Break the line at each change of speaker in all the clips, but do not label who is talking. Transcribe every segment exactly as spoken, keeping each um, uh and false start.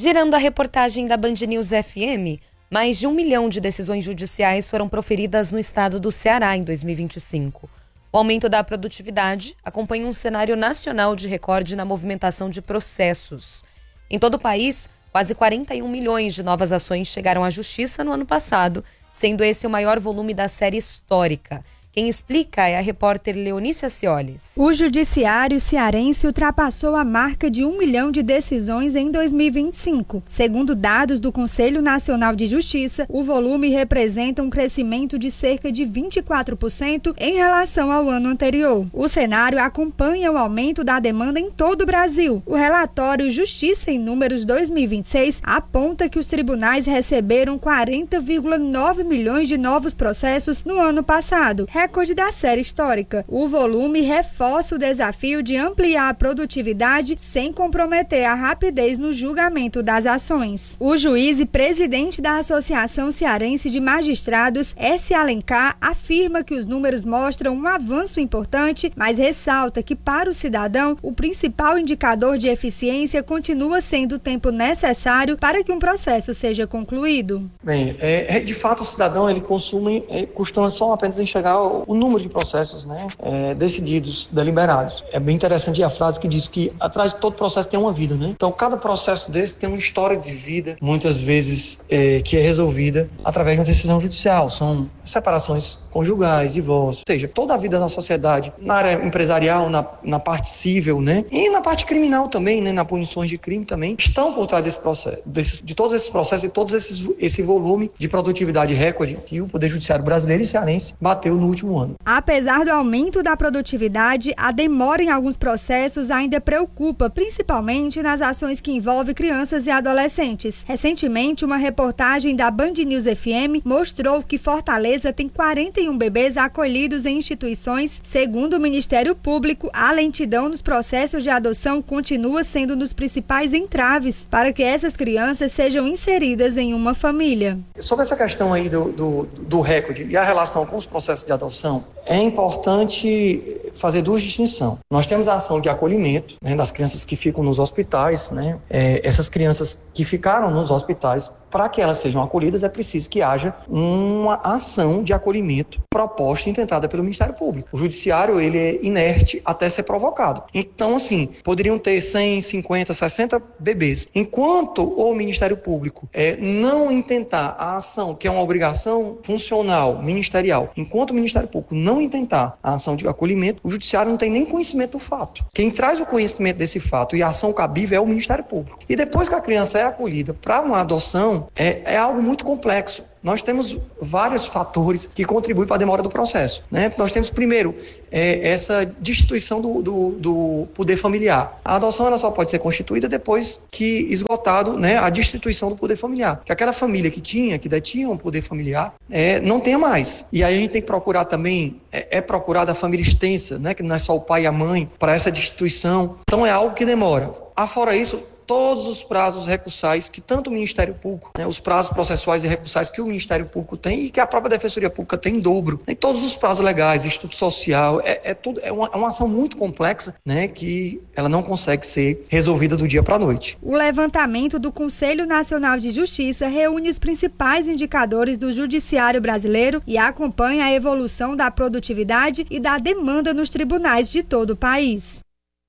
Girando a reportagem da Band News F M, mais de um milhão de decisões judiciais foram proferidas no estado do Ceará em dois mil e vinte e cinco. O aumento da produtividade acompanha um cenário nacional de recorde na movimentação de processos. Em todo o país, quase quarenta e um milhões de novas ações chegaram à justiça no ano passado, sendo esse o maior volume da série histórica. Quem explica é a repórter Leonícia Ciolis.
O judiciário cearense ultrapassou a marca de um milhão de decisões em dois mil e vinte e cinco. Segundo dados do Conselho Nacional de Justiça, o volume representa um crescimento de cerca de vinte e quatro por cento em relação ao ano anterior. O cenário acompanha o aumento da demanda em todo o Brasil. O relatório Justiça em Números dois mil e vinte e seis aponta que os tribunais receberam quarenta vírgula nove milhões de novos processos no ano passado, recorde da série histórica. O volume reforça o desafio de ampliar a produtividade sem comprometer a rapidez no julgamento das ações. O juiz e presidente da Associação Cearense de Magistrados, S. Alencar, afirma que os números mostram um avanço importante, mas ressalta que, para o cidadão, o principal indicador de eficiência continua sendo o tempo necessário para que um processo seja concluído.
Bem, é, de fato, o cidadão ele consome, é, costuma só apenas enxergar o o número de processos, né, é, decididos, deliberados. É bem interessante a frase que diz que atrás de todo processo tem uma vida, né? Então, cada processo desse tem uma história de vida, muitas vezes é, que é resolvida através de uma decisão judicial. São separações conjugais, divórcio, ou seja, toda a vida da sociedade, na área empresarial, na, na parte civil, né, e na parte criminal também, né, nas punições de crime também, estão por trás desse processo, desse, de todos esses processos e todos esses, esse volume de produtividade recorde que o Poder Judiciário brasileiro e cearense bateu no último ano.
Apesar do aumento da produtividade, a demora em alguns processos ainda preocupa, principalmente nas ações que envolvem crianças e adolescentes. Recentemente, uma reportagem da Band News F M mostrou que Fortaleza tem quarenta e um bebês acolhidos em instituições. Segundo o Ministério Público, a lentidão nos processos de adoção continua sendo um dos principais entraves para que essas crianças sejam inseridas em uma família.
Sobre essa questão aí do, do, do recorde e a relação com os processos de adoção, é importante fazer duas distinções. Nós temos a ação de acolhimento, né, das crianças que ficam nos hospitais, né? É, essas crianças que ficaram nos hospitais, para que elas sejam acolhidas é preciso que haja uma ação de acolhimento proposta e intentada pelo Ministério Público. O judiciário ele é inerte até ser provocado. Então, assim, poderiam ter cem, cinquenta, sessenta bebês. Enquanto o Ministério Público é, não intentar a ação, que é uma obrigação funcional, ministerial, enquanto o Ministério Público não intentar a ação de acolhimento, o judiciário não tem nem conhecimento do fato. Quem traz o conhecimento desse fato e a ação cabível é o Ministério Público. E depois que a criança é acolhida para uma adoção, É, é algo muito complexo. Nós temos vários fatores que contribuem para a demora do processo, né? Nós temos, primeiro, é, essa destituição do, do, do poder familiar. A adoção ela só pode ser constituída depois que esgotado, né, a destituição do poder familiar. Que aquela família que tinha, que detinha um poder familiar, é, não tenha mais. E aí a gente tem que procurar também, é, é procurar da família extensa, né, que não é só o pai e a mãe, para essa destituição. Então é algo que demora. Afora isso, todos os prazos recursais que tanto o Ministério Público, né, os prazos processuais e recursais que o Ministério Público tem e que a própria Defensoria Pública tem em dobro, né, todos os prazos legais, Instituto Social, é, é, tudo, é, uma, é uma ação muito complexa, né, que ela não consegue ser resolvida do dia para a noite.
O levantamento do Conselho Nacional de Justiça reúne os principais indicadores do judiciário brasileiro e acompanha a evolução da produtividade e da demanda nos tribunais de todo o país.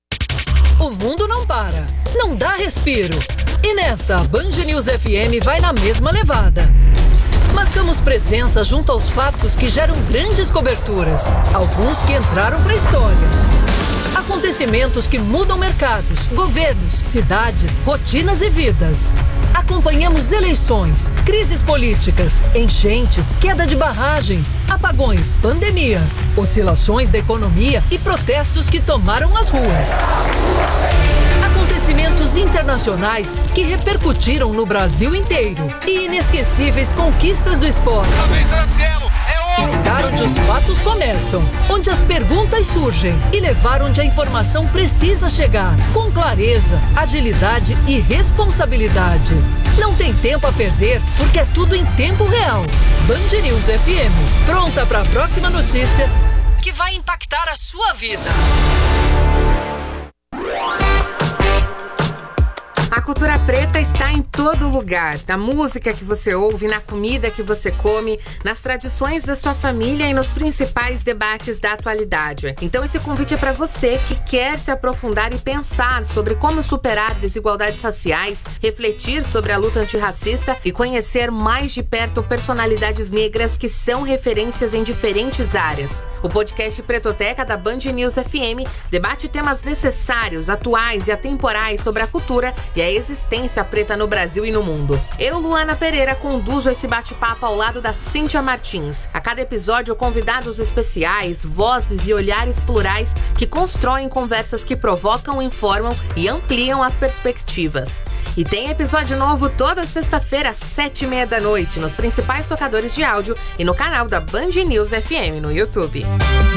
O mundo não para, não dá respiro. E nessa, a Band News F M vai na mesma levada. Marcamos presença junto aos fatos que geram grandes coberturas, alguns que entraram para a história. Acontecimentos que mudam mercados, governos, cidades, rotinas e vidas. Acompanhamos eleições, crises políticas, enchentes, queda de barragens, apagões, pandemias, oscilações da economia e protestos que tomaram as ruas. Acontecimentos internacionais que repercutiram no Brasil inteiro e inesquecíveis conquistas do esporte. Estar onde os fatos começam, onde as perguntas surgem e levar onde a informação precisa chegar, com clareza, agilidade e responsabilidade. Não tem tempo a perder, porque é tudo em tempo real. Band News F M, pronta para a próxima notícia que vai impactar a sua vida.
cultura preta está em todo lugar, na música que você ouve, na comida que você come, nas tradições da sua família e nos principais debates da atualidade. Então esse convite é para você que quer se aprofundar e pensar sobre como superar desigualdades raciais, refletir sobre a luta antirracista e conhecer mais de perto personalidades negras que são referências em diferentes áreas. O podcast Pretoteca da Band News F M debate temas necessários, atuais e atemporais sobre a cultura e a existência preta no Brasil e no mundo. Eu, Luana Pereira, conduzo esse bate-papo ao lado da Cíntia Martins. A cada episódio, convidados especiais, vozes e olhares plurais que constroem conversas que provocam, informam e ampliam as perspectivas. E tem episódio novo toda sexta-feira às sete e meia da noite nos principais tocadores de áudio e no canal da Band News F M no YouTube.